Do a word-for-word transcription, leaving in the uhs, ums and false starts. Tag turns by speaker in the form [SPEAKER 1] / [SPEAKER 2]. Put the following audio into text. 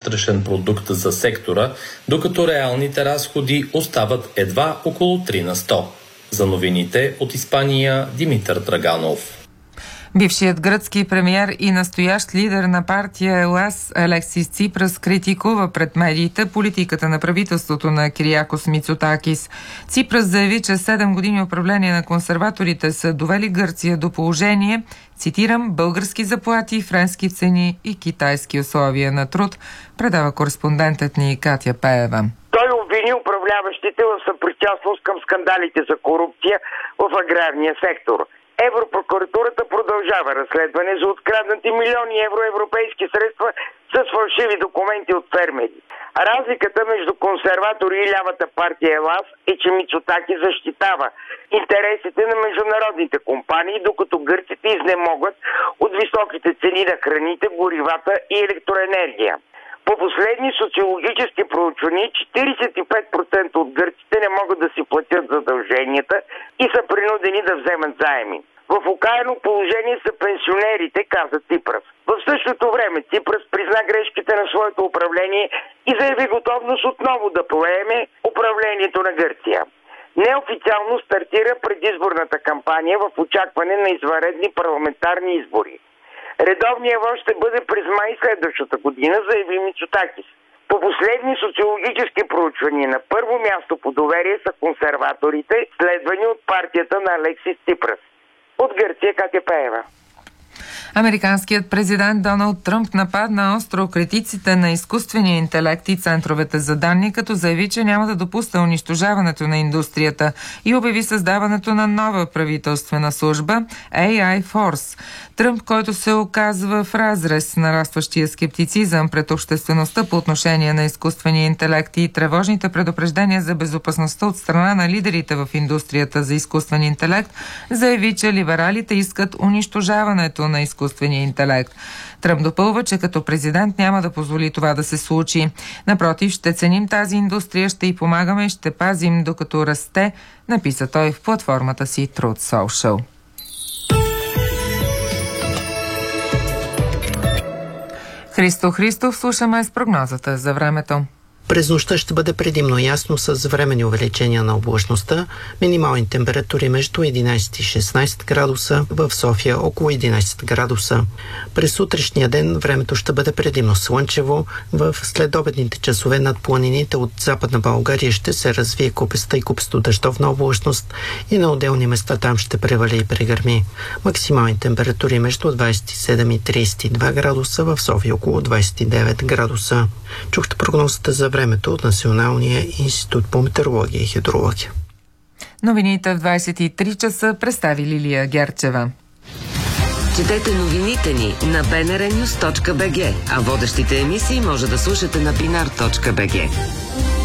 [SPEAKER 1] вътрешен продукт за сектора, докато реалните разходи остават едва около три на сто. За новините от Испания Димитър Драганов.
[SPEAKER 2] Бившият гръцки премиер и настоящ лидер на партия ЕЛАС Алексис Ципрас критикува пред медиите политиката на правителството на Кириакос Мицотакис. Ципрас заяви, че седем години управление на консерваторите са довели Гърция до положение, цитирам, български заплати, френски цени и китайски условия на труд, предава кореспондентът ни Катя Пеева.
[SPEAKER 3] Той обвини управляващите в съпричастност към скандалите за корупция в аграрния сектор. Европрокуратурата продължава разследване за откраднати милиони евро европейски средства с фалшиви документи от фермери. Разликата между консерватори и лявата партия ЕЛАС е, че Мицотаки защитава интересите на международните компании, докато гърците изнемогат от високите цени на храните, горивата и електроенергия. По последни социологически проучвания, четиридесет и пет процента от гърците не могат да си платят задълженията и са принудени да вземат заеми. В окаяно положение са пенсионерите, каза Ципрас. В същото време Ципрас призна грешките на своето управление и заяви готовност отново да поеме управлението на Гърция. Неофициално стартира предизборната кампания в очакване на извънредни парламентарни избори. Редовният воч ще бъде през май следващата година, заяви Мицотакис. По последни социологически проучвания на първо място по доверие са консерваторите, следвани от партията на Алексис Ципрас. От Гърция Катя Пеева.
[SPEAKER 2] Американският президент Доналд Тръмп нападна остро критиците на изкуствения интелект и центровете за данни, като заяви, че няма да допуска унищожаването на индустрията и обяви създаването на нова правителствена служба Ей Ай Force. Тръмп, който се оказва в разрез с нарастващия скептицизъм пред обществеността по отношение на изкуствения интелект и тревожните предупреждения за безопасността от страна на лидерите в индустрията за изкуствен интелект, заяви, че либералите искат унищожаването на изкуствения интелект. Тръмп допълва, че като президент няма да позволи това да се случи. Напротив, ще ценим тази индустрия, ще й помагаме и ще пазим докато расте, написа той в платформата си Truth Social. Христо Христов, слушаме с прогнозата за времето.
[SPEAKER 4] През нощта ще бъде предимно ясно с временни увеличения на облачността, минимални температури между единайсет и шестнайсет градуса, в София около единайсет градуса. През утрешния ден времето ще бъде предимно слънчево, в следобедните часове над планините от Западна България ще се развие купеста и купесто дъждовна облачност и на отделни места там ще превали и прегърми. Максимални температури между двайсет и седем и трийсет и два градуса, в София около двайсет и девет градуса. Чухте прогнозата за времето от Националния институт по метеорология и хидрология.
[SPEAKER 2] Новините в двайсет и три часа представи Лилия Герчева.
[SPEAKER 5] Четете новините ни на би ен ар нюз точка би джи, а водещите емисии може да слушате на бинар точка би джи.